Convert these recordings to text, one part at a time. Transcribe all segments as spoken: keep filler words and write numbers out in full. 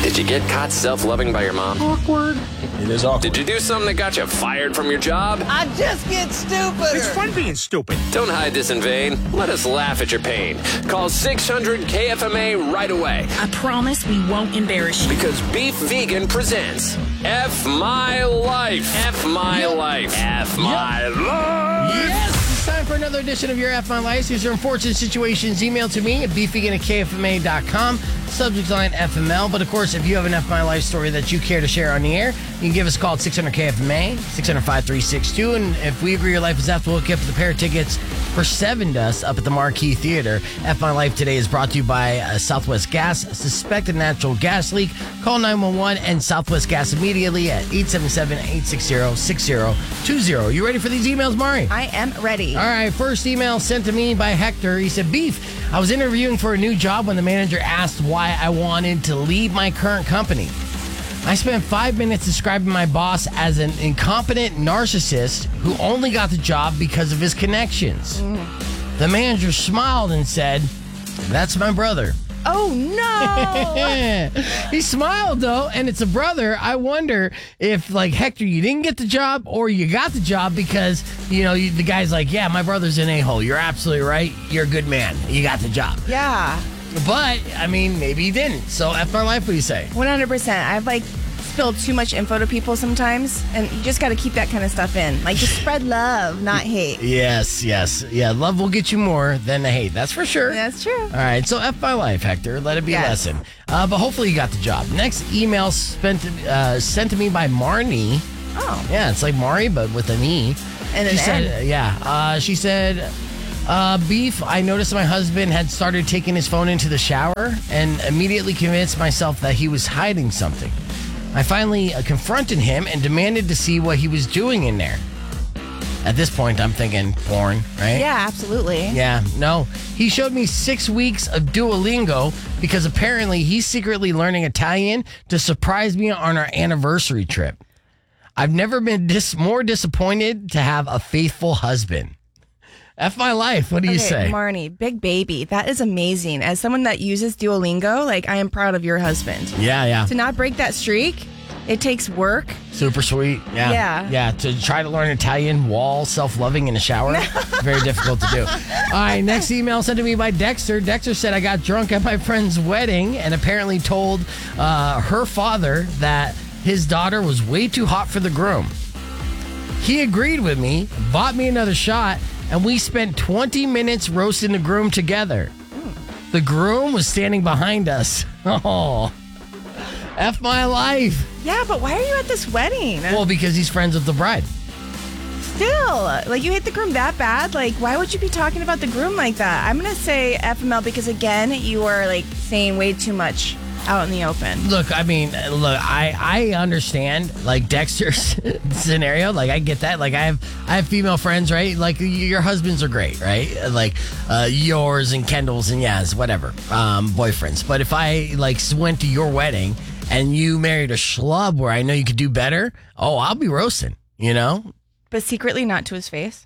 Did you get caught self-loving by your mom? Awkward. It is awkward. Did you do something that got you fired from your job? I just get stupider. It's fun being stupid. Don't hide this in vain. Let us laugh at your pain. Call six hundred K F M A right away. I promise we won't embarrass you. Because Beef Vegan presents F My Life. F My Yep. Life. F My Yep. Life. Yes, it's time for another edition of your F My Life. These are unfortunate situations. Email to me at beefvegan at K F M A dot com. Subject line F M L. But of course, if you have an F My Life story that you care to share on the air, you can give us a call at six hundred K F M A, six hundred, five three six two. And if we agree your life is F, we'll hook you up with a pair of tickets for Seven Dust up at the Marquee Theater. F My Life today is brought to you by uh, Southwest Gas. A suspected natural gas leak. Call nine one one and Southwest Gas immediately at eight seven seven, eight six zero, six zero two zero. You ready for these emails, Mari? I am ready. All right, first email sent to me by Hector. He said, Beef, I was interviewing for a new job when the manager asked why I wanted to leave my current company. I spent five minutes describing my boss as an incompetent narcissist who only got the job because of his connections. Mm. The manager smiled and said, that's my brother. Oh, no. He smiled, though, and it's a brother. I wonder if, like, Hector, you didn't get the job or you got the job because, you know, you, the guy's like, yeah, my brother's an a-hole. You're absolutely right. You're a good man. You got the job. Yeah. But, I mean, maybe he didn't. So, F My Life, what do you say? one hundred percent. I've, like, spilled too much info to people sometimes, and you just got to keep that kind of stuff in. Like, just spread love, not hate. Yes, yes. Yeah, love will get you more than the hate. That's for sure. That's true. All right, so F My Life, Hector. Let it be Yes. a lesson. Uh, but hopefully you got the job. Next email spent, uh, sent to me by Marnie. Oh. Yeah, it's like Mari, but with an E. And she an said, N. Yeah, uh, she said, uh, Beef, I noticed my husband had started taking his phone into the shower and immediately convinced myself that he was hiding something. I finally uh, confronted him and demanded to see what he was doing in there. At this point, I'm thinking porn, right? Yeah, absolutely. Yeah, no. He showed me six weeks of Duolingo because apparently he's secretly learning Italian to surprise me on our anniversary trip. I've never been dis- more disappointed to have a faithful husband. F My Life. What do you Okay, say? Marnie, big baby. That is amazing. As someone that uses Duolingo, like, I am proud of your husband. Yeah, yeah. To not break that streak, it takes work. Super sweet. Yeah. Yeah. Yeah. To try to learn Italian while self-loving in the shower. Very difficult to do. All right. Next email sent to me by Dexter. Dexter said, I got drunk at my friend's wedding and apparently told uh, her father that his daughter was way too hot for the groom. He agreed with me, bought me another shot, and we spent twenty minutes roasting the groom together. The groom was standing behind us. Oh, F My Life. Yeah, but why are you at this wedding? Well, because he's friends with the bride. Still, like, you hate the groom that bad? Like, why would you be talking about the groom like that? I'm going to say F M L because, again, you are, like, saying way too much out in the open. Look, I mean, look, I, I understand, like, Dexter's scenario. Like, I get that. Like, I have I have female friends, right? Like, your husbands are great, right? Like, uh, yours and Kendall's and Yaz, whatever, um, boyfriends. But if I, like, went to your wedding and you married a schlub where I know you could do better, oh, I'll be roasting, you know? But secretly not to his face?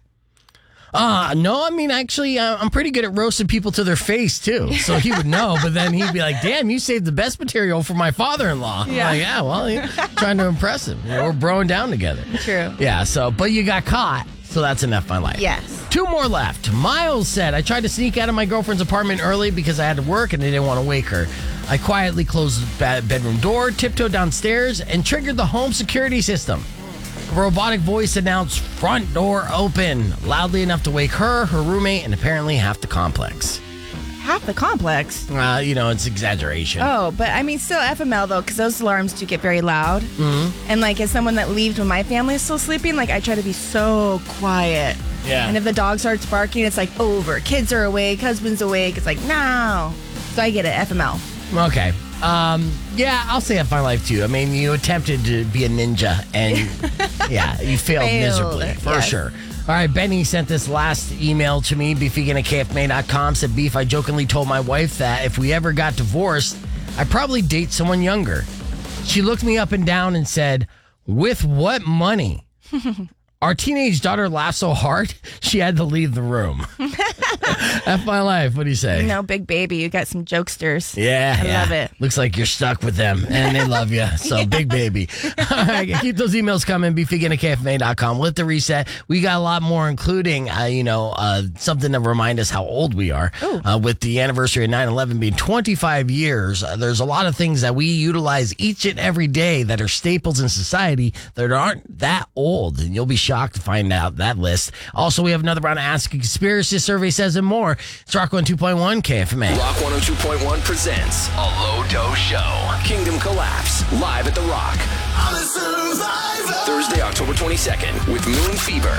Uh, no, I mean, actually, uh, I'm pretty good at roasting people to their face, too. So he would know, but then he'd be like, damn, you saved the best material for my father-in-law. Yeah. I'm like, yeah, well, you're trying to impress him. You know, we're broing down together. True. Yeah, so, but you got caught, so that's an F My Life. Yes. Two more left. Miles said, I tried to sneak out of my girlfriend's apartment early because I had to work and they didn't want to wake her. I quietly closed the bedroom door, tiptoed downstairs, and triggered the home security system. A robotic voice announced, front door open, loudly enough to wake her, her roommate, and apparently half the complex. Half the complex? Uh, you know, it's exaggeration. Oh, but I mean, still F M L, though, because those alarms do get very loud. Mm-hmm. And, like, as someone that leaves when my family is still sleeping, like, I try to be so quiet. Yeah. And if the dog starts barking, it's like over. Kids are awake, husband's awake. It's like, no. So I get it, F M L. Okay. Um, yeah, I'll say F My Life, too. I mean, you attempted to be a ninja, and, yeah, you failed, Failed, miserably, for yes. sure. All right, Benny sent this last email to me, beefvegan at K F M A dot com, said, Beef, I jokingly told my wife that if we ever got divorced, I'd probably date someone younger. She looked me up and down and said, with what money? Our teenage daughter laughed so hard, she had to leave the room. F my life. What do you say? No, big baby. You got some jokesters. Yeah, I yeah. love it. Looks like you're stuck with them, and they love you. So, yeah. Big baby. All right, keep those emails coming. Be Figin at K F M A dot com. We'll hit the reset. We got a lot more, including, uh, you know, uh, something to remind us how old we are. Uh, with the anniversary of nine eleven being twenty-five years, uh, there's a lot of things that we utilize each and every day that are staples in society that aren't that old. And you'll be shocked to find out that list. Also, we have another round of Ask a Conspiracy Survey Says and more. It's Rock one oh two point one K F M A. Rock one oh two point one presents a Low Dose Show. Kingdom Collapse, live at The Rock. I'm a survivor. Thursday, October twenty-second, with Moon Fever.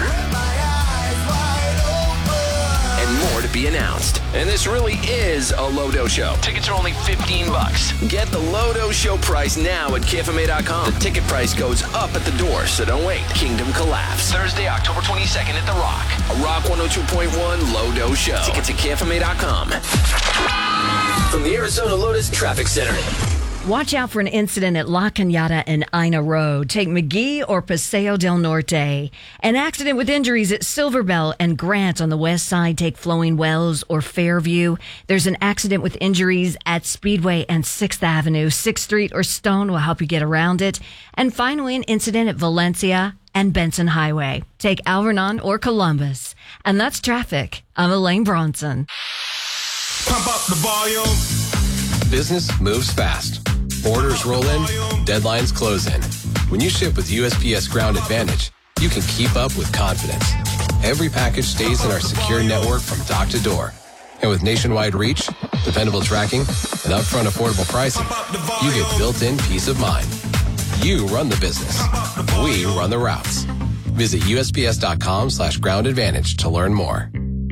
And more to be announced. And this really is a Low Dose Show. Tickets are only fifteen bucks. Get the Low Dose Show price now at K F M A dot com. The ticket price goes up at the door, so don't wait. Kingdom Collapse. Thursday, October twenty-second at The Rock. A Rock one oh two point one Low Dose Show. Tickets at K F M A dot com. From the Arizona Lotus Traffic Center. Watch out for an incident at La Cañada and Ina Road. Take McGee or Paseo del Norte. An accident with injuries at Silverbell and Grant on the west side. Take Flowing Wells or Fairview. There's an accident with injuries at Speedway and sixth Avenue. sixth Street or Stone will help you get around it. And finally, an incident at Valencia and Benson Highway. Take Alvernon or Columbus. And that's traffic. I'm Elaine Bronson. Pump up the volume. Business moves fast. Orders roll in, deadlines close in. When you ship with U S P S Ground Advantage, you can keep up with confidence. Every package stays in our secure network from dock to door. And with nationwide reach, dependable tracking, and upfront affordable pricing, you get built-in peace of mind. You run the business. We run the routes. Visit U S P S dot com slash ground advantage to learn more.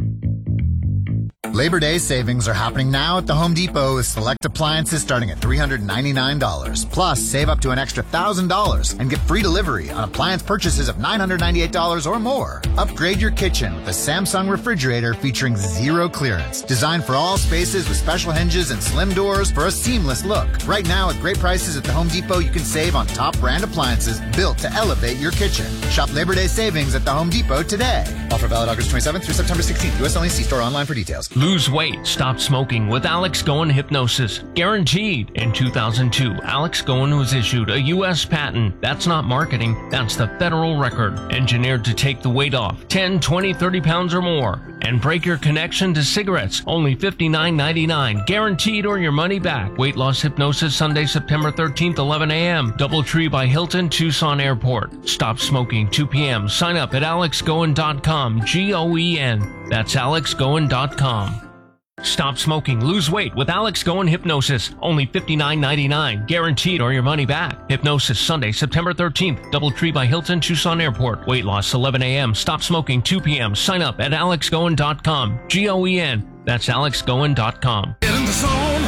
Labor Day savings are happening now at the Home Depot with select appliances starting at three hundred ninety-nine dollars. Plus, save up to an extra one thousand dollars and get free delivery on appliance purchases of nine hundred ninety-eight dollars or more. Upgrade your kitchen with a Samsung refrigerator featuring zero clearance. Designed for all spaces with special hinges and slim doors for a seamless look. Right now, at great prices at the Home Depot, you can save on top brand appliances built to elevate your kitchen. Shop Labor Day savings at the Home Depot today. Offer valid August twenty-seventh through September sixteenth. U S only. See store online for details. Lose weight, stop smoking with Alex Goen Hypnosis. Guaranteed. In two thousand two, Alex Goen was issued a U S patent. That's not marketing, that's the federal record. Engineered to take the weight off ten, twenty, thirty pounds or more. And break your connection to cigarettes. Only fifty-nine ninety-nine. Guaranteed or your money back. Weight loss hypnosis Sunday, September thirteenth, eleven a.m. Doubletree by Hilton, Tucson Airport. Stop smoking, two p.m. Sign up at alex goen dot com. G O E N. That's alex goen dot com. Stop smoking, lose weight with Alex Goen Hypnosis. Only fifty-nine ninety-nine. Guaranteed or your money back. Hypnosis Sunday, September thirteenth. Doubletree by Hilton, Tucson Airport. Weight loss eleven a.m. Stop smoking two p.m. Sign up at alex goen dot com. G O E N. That's alex goen dot com. Get in the zone,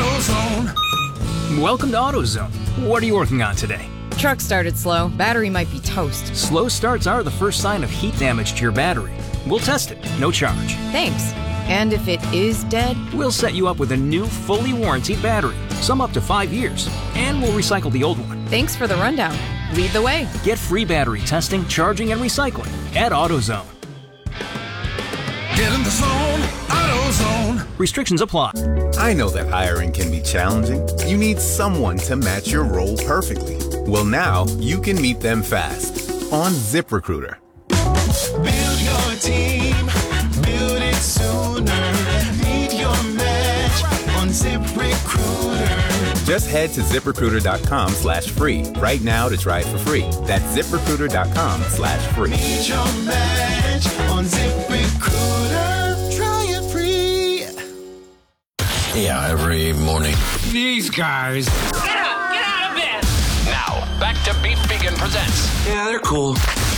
AutoZone. Welcome to AutoZone. What are you working on today? Truck started slow. Battery might be toast. Slow starts are the first sign of heat damage to your battery. We'll test it. No charge. Thanks. And if it is dead? We'll set you up with a new, fully warranted battery, some up to five years, and we'll recycle the old one. Thanks for the rundown. Lead the way. Get free battery testing, charging, and recycling at AutoZone. Get in the zone, AutoZone. Restrictions apply. I know that hiring can be challenging. You need someone to match your role perfectly. Well, now you can meet them fast on ZipRecruiter. Build your team. Build it sooner. Meet your match on ZipRecruiter. Just head to ZipRecruiter.com slash free right now to try it for free. That's ZipRecruiter.com slash free. Meet your match on ZipRecruiter. Try it free. Yeah, every morning. These guys. Get out! Get out of bed! Now, back to Beef Vegan Presents. Yeah, they're cool.